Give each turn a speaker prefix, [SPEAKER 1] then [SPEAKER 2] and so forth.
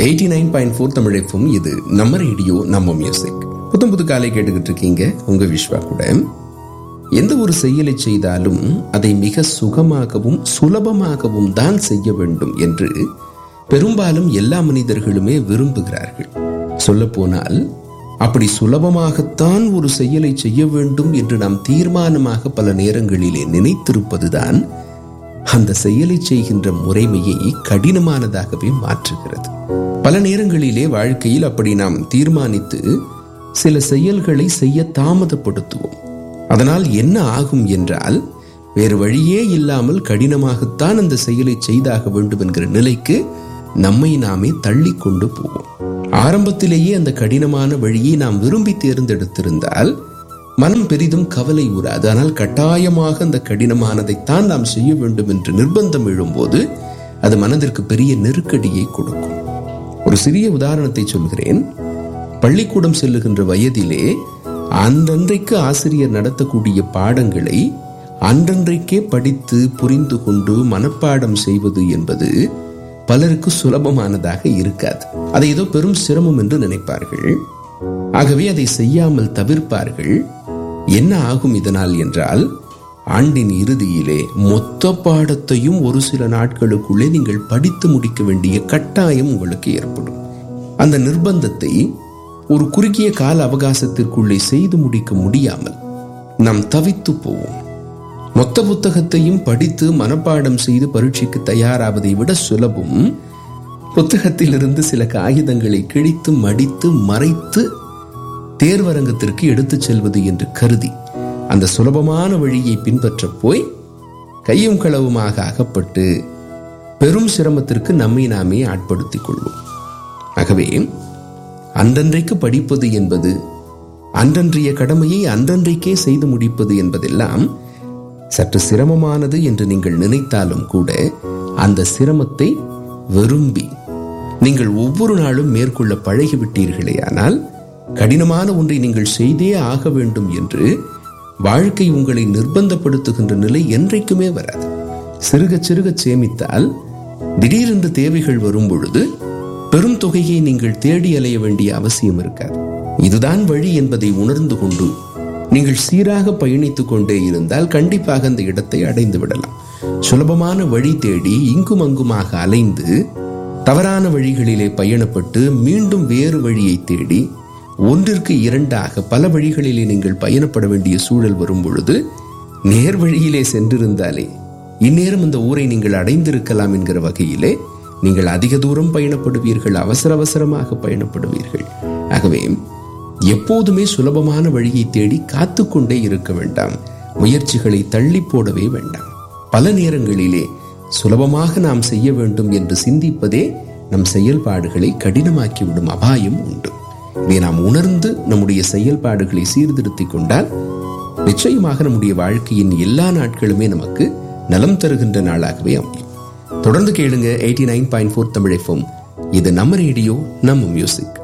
[SPEAKER 1] 89.4 Tamil FM. இது நம்ம radio, நம்ம மியூசிக். புது காலை கேட்டுக்கிட்டு இருக்கீங்க உங்க விஸ்வா கூட. எந்த ஒரு செயலை செய்தாலும் அதை மிக சுகமாகவும் சுலபமாகவும் தான் செய்ய வேண்டும் என்று பெரும்பாலும் எல்லா மனிதர்களுமே விரும்புகிறார்கள். சொல்ல போனால் அப்படி சுலபமாகத்தான் ஒரு செயலை செய்ய வேண்டும் என்று நாம் தீர்மானமாக பல நேரங்களிலே நினைத்திருப்பதுதான் அந்த செயலை செய்கின்ற முறைமையை கடினமானதாகவே மாற்றுகிறது. பல நேரங்களிலே வாழ்க்கையில் அப்படி நாம் தீர்மானித்து சில செயல்களை செய்ய தாமதப்படுத்துவோம். அதனால் என்ன ஆகும் என்றால், வேறு வழியே இல்லாமல் கடினமாகத்தான் அந்த செயலை செய்தாக வேண்டும் என்கிற நிலைக்கு நம்மை நாமே தள்ளி கொண்டு போவோம். ஆரம்பத்திலேயே அந்த கடினமான வழியை நாம் விரும்பி தேர்ந்தெடுத்திருந்தால் மனம் பெரிதும் கவலை உறாது. ஆனால் கட்டாயமாக அந்த கடினமானதைத்தான் நாம் செய்ய வேண்டும் என்று நிர்பந்தம் எழும்போது அது மனதிற்கு பெரிய நெருக்கடியை கொடுக்கும். ஒரு சிறிய உதாரணத்தை சொல்கிறேன். பள்ளிக்கூடம் செல்லுகின்ற வயதிலே அன்றன்றைக்கு ஆசிரியர் நடத்தக்கூடிய பாடங்களை அன்றன்றைக்கே படித்து புரிந்து கொண்டு மனப்பாடம் செய்வது என்பது பலருக்கு சுலபமானதாக இருக்காது. அதை ஏதோ பெரும் சிரமம் என்று நினைப்பார்கள். ஆகவே அதை செய்யாமல் தவிர்ப்பார்கள். என்ன ஆகும் இதனால் என்றால், ஆண்டின் இறுதியிலே மொத்த பாடத்தையும் ஒரு சில நாட்களுக்குள்ளே நீங்கள் படித்து முடிக்க வேண்டிய கட்டாயம் உங்களுக்கு ஏற்படும். அந்த நிர்பந்தத்தை ஒரு குறுகிய கால அவகாசத்திற்குள்ளே செய்து முடிக்க முடியாமல் நாம் தவித்து போவோம். மொத்த புத்தகத்தையும் படித்து மனப்பாடம் செய்து பரீட்சைக்கு தயாராவதை விட சுலபம் புத்தகத்திலிருந்து சில காகிதங்களை கிழித்து மடித்து மறைத்து தேர்வரங்கத்திற்கு எடுத்துச் செல்வது என்று கருதி அந்த சுலபமான வழியை பின்பற்ற போய் கையும் களவுமாக அகப்பட்டு பெரும் சிரமத்திற்கு நம்மை நாமே ஆட்படுத்திக் கொள்வோம். ஆகவே அன்றன்றைக்கு படிப்பது என்பது, அன்றன்றைய கடமையை அன்றன்றைக்கே செய்து முடிப்பது என்பதெல்லாம் சற்று சிரமமானது என்று நீங்கள் நினைத்தாலும் கூட அந்த சிரமத்தை விரும்பி நீங்கள் ஒவ்வொரு நாளும் மேற்கொள்ள பழகிவிட்டீர்களே, ஆனால் கடினமான ஒன்றை நீங்கள் செய்தே ஆக வேண்டும் என்று வாழ்க்கை உங்களை நிர்பந்தப்படுத்துகின்ற நிலை என்றைக்குமே வராது. சிறுக சிறுக சேமித்தால் திடீரென்று தேவைகள் வரும் பொழுது பெரும் தொகையை நீங்கள் தேடி அலைய வேண்டிய அவசியம் இருக்காது. இதுதான் வழி என்பதை உணர்ந்து கொண்டு நீங்கள் சீராக பயணித்துக் கொண்டே இருந்தால் கண்டிப்பாக அந்த இடத்தை அடைந்து விடலாம். சுலபமான வழி தேடி இங்கும் அங்குமாக அலைந்து தவறான வழிகளிலே பயணப்பட்டு மீண்டும் வேறு வழியை தேடி ஒன்றிற்கு இரண்டாக பல வழிகளிலே நீங்கள் பயணப்பட வேண்டிய சூழல் வரும் பொழுது நேர் வழியிலே சென்றிருந்தாலே இந்நேரம் இந்த ஊரை நீங்கள் அடைந்திருக்கலாம் என்கிற வகையிலே நீங்கள் அதிக தூரம் பயணப்படுவீர்கள், அவசர அவசரமாக பயணப்படுவீர்கள். ஆகவே எப்போதுமே சுலபமான வழியை தேடி காத்து கொண்டே இருக்க வேண்டாம். முயற்சிகளை தள்ளி போடவே வேண்டாம். பல நேரங்களிலே சுலபமாக நாம் செய்ய வேண்டும் என்று சிந்திப்பதே நம் செயல்பாடுகளை கடினமாக்கிவிடும் அபாயம் உண்டு. இதை நாம் உணர்ந்து நம்முடைய செயல்பாடுகளை சீர்திருத்திக் கொண்டால் நிச்சயமாக நம்முடைய வாழ்க்கையின் எல்லா நாட்களுமே நமக்கு நலம் தருகின்ற நாளாகவே அமையும். தொடர்ந்து கேளுங்க 89.4 தமிழ் FM. இது நம்ம ரேடியோ, நம்ம மியூசிக்.